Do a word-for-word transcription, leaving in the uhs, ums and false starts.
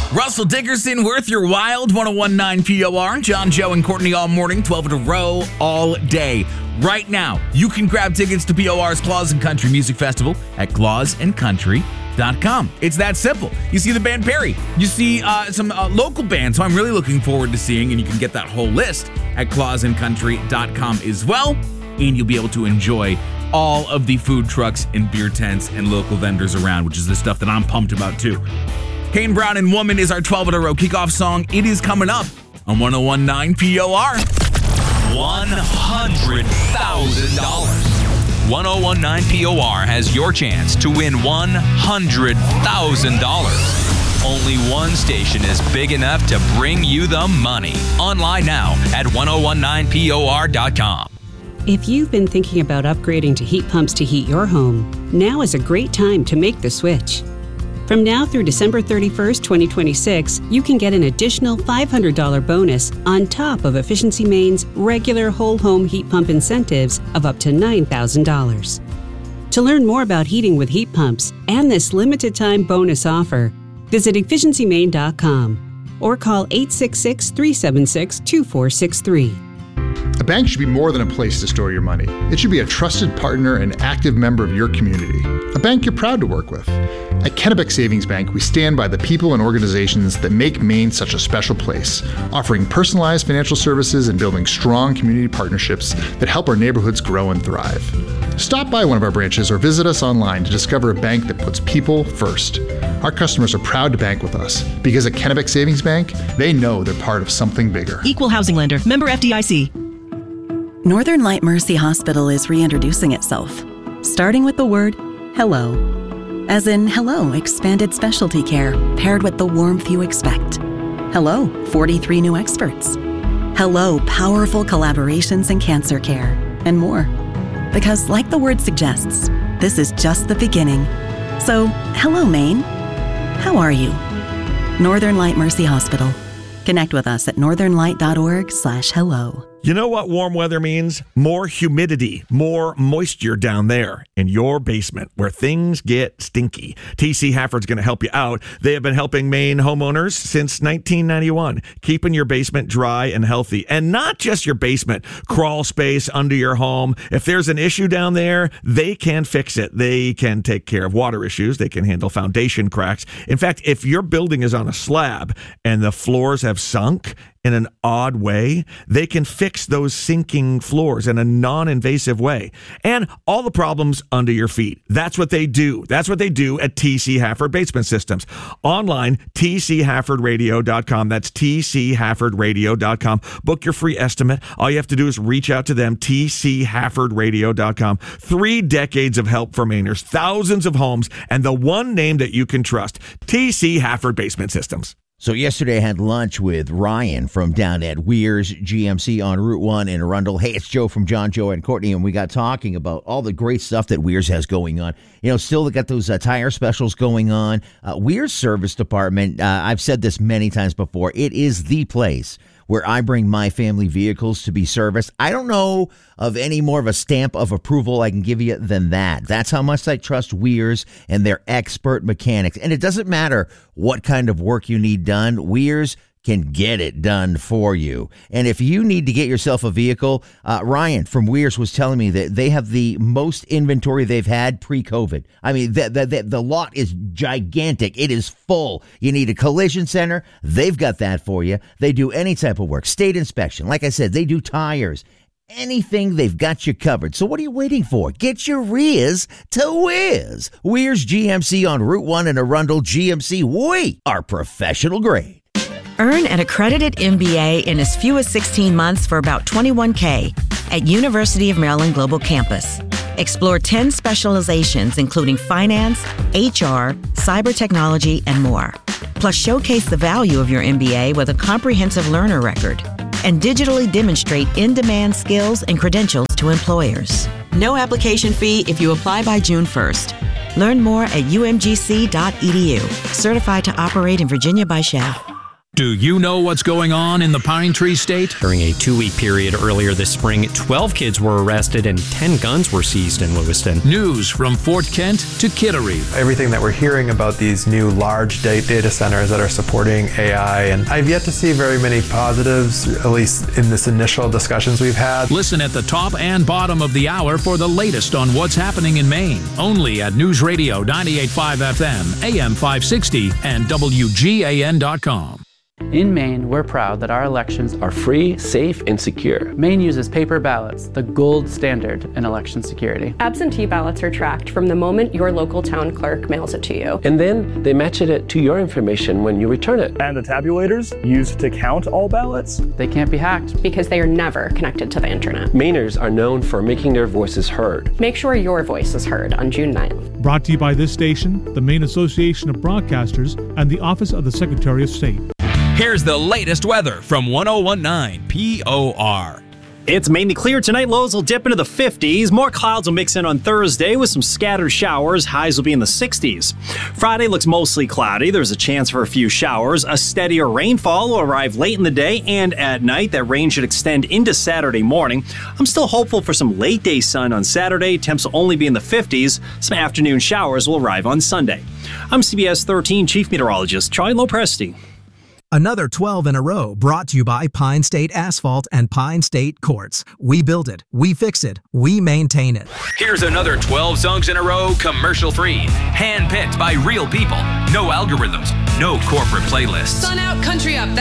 Russell Dickerson, Worth Your Wild, one oh one point nine P O R. John, Joe, and Courtney all morning, twelve in a row, all day. Right now, you can grab tickets to P O R's Claus and Country Music Festival at claus and country dot com. It's that simple. You see the band Perry. You see uh, some uh, local bands who I'm really looking forward to seeing, and you can get that whole list at claus and country dot com as well. And you'll be able to enjoy all of the food trucks and beer tents and local vendors around, which is the stuff that I'm pumped about too. Kane Brown and Woman is our twelve in a row kickoff song. It is coming up on one oh one point nine P O R. one hundred thousand dollars. one oh one point nine P O R has your chance to win one hundred thousand dollars. Only one station is big enough to bring you the money. Online now at ten nineteen P O R dot com. If you've been thinking about upgrading to heat pumps to heat your home, now is a great time to make the switch. From now through December thirty-first, twenty twenty-six, you can get an additional five hundred dollars bonus on top of Efficiency Maine's regular whole home heat pump incentives of up to nine thousand dollars. To learn more about heating with heat pumps and this limited time bonus offer, visit efficiency maine dot com or call eight six six, three seven six, two four six three. A bank should be more than a place to store your money. It should be a trusted partner and active member of your community. A bank you're proud to work with. At Kennebec Savings Bank, we stand by the people and organizations that make Maine such a special place, offering personalized financial services and building strong community partnerships that help our neighborhoods grow and thrive. Stop by one of our branches or visit us online to discover a bank that puts people first. Our customers are proud to bank with us because at Kennebec Savings Bank, they know they're part of something bigger. Equal housing lender. Member F D I C. Northern Light Mercy Hospital is reintroducing itself, starting with the word hello. As in, hello, expanded specialty care paired with the warmth you expect. Hello, forty-three new experts. Hello, powerful collaborations in cancer care, and more. Because like the word suggests, this is just the beginning. So, hello, Maine. How are you? Northern Light Mercy Hospital. Connect with us at northern light dot org slash hello. You know what warm weather means? More humidity, more moisture down there in your basement where things get stinky. T C Hafford's going to help you out. They have been helping Maine homeowners since nineteen ninety-one, keeping your basement dry and healthy. And not just your basement, crawl space under your home. If there's an issue down there, they can fix it. They can take care of water issues. They can handle foundation cracks. In fact, if your building is on a slab and the floors have sunk in an odd way, they can fix those sinking floors in a non-invasive way. And all the problems under your feet. That's what they do. That's what they do at T C Hafford Basement Systems. Online, T C Hafford Radio dot com. That's T C Hafford Radio dot com. Book your free estimate. All you have to do is reach out to them, T C Hafford Radio dot com. Three decades of help for Mainers, thousands of homes, and the one name that you can trust, T C Hafford Basement Systems. So yesterday I had lunch with Ryan from down at Weir's G M C on Route one in Arundel. Hey, it's Joe from John, Joe, and Courtney, and we got talking about all the great stuff that Weir's has going on. You know, still they got those uh, tire specials going on. Uh, Weir's Service Department, uh, I've said this many times before, it is the place where I bring my family vehicles to be serviced. I don't know of any more of a stamp of approval I can give you than that. That's how much I trust Weir's and their expert mechanics. And it doesn't matter what kind of work you need done, Weir's can get it done for you. And if you need to get yourself a vehicle, uh, Ryan from Weir's was telling me that they have the most inventory they've had pre-COVID. I mean, the, the, the, the lot is gigantic. It is full. You need a collision center. They've got that for you. They do any type of work. State inspection. Like I said, they do tires. Anything, they've got you covered. So what are you waiting for? Get your rears to Whiz. Weir's G M C on Route one in Arundel. G M C, we are professional grade. Earn an accredited M B A in as few as sixteen months for about twenty-one thousand dollars at University of Maryland Global Campus. Explore ten specializations including finance, H R, cyber technology, and more. Plus, showcase the value of your M B A with a comprehensive learner record and digitally demonstrate in-demand skills and credentials to employers. No application fee if you apply by June first. Learn more at u m g c dot e d u. Certified to operate in Virginia by S C H A F. Do you know what's going on in the Pine Tree State? During a two-week period earlier this spring, twelve kids were arrested and ten guns were seized in Lewiston. News from Fort Kent to Kittery. Everything that we're hearing about these new large data centers that are supporting A I, and I've yet to see very many positives, at least in this initial discussions we've had. Listen at the top and bottom of the hour for the latest on what's happening in Maine. Only at News Radio ninety-eight point five F M, A M five sixty, and W G A N dot com. In Maine, we're proud that our elections are free, safe, and secure. Maine uses paper ballots, the gold standard in election security. Absentee ballots are tracked from the moment your local town clerk mails it to you. And then they match it to your information when you return it. And the tabulators used to count all ballots? They can't be hacked because they are never connected to the internet. Mainers are known for making their voices heard. Make sure your voice is heard on June ninth. Brought to you by this station, the Maine Association of Broadcasters, and the Office of the Secretary of State. Here's the latest weather from one oh one point nine P O R. It's mainly clear tonight. Lows will dip into the fifties. More clouds will mix in on Thursday with some scattered showers. Highs will be in the sixties. Friday looks mostly cloudy. There's a chance for a few showers. A steadier rainfall will arrive late in the day and at night. That rain should extend into Saturday morning. I'm still hopeful for some late day sun on Saturday. Temps will only be in the fifties. Some afternoon showers will arrive on Sunday. I'm C B S thirteen Chief Meteorologist Charlie Lopresti. Another twelve in a row brought to you by Pine State Asphalt and Pine State Quartz. We build it, we fix it, we maintain it. Here's another twelve songs in a row, commercial-free. Hand-picked by real people. No algorithms, no corporate playlists. Sun out, country up.